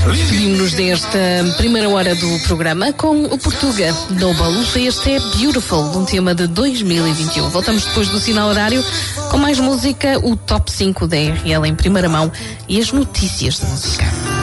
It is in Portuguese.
Despedimos-nos desta primeira hora do programa com o Portuga Double. Este é Beautiful, de um tema de 2021. Voltamos depois do sinal horário com mais música, o Top 5 da RL em primeira mão e as notícias da música.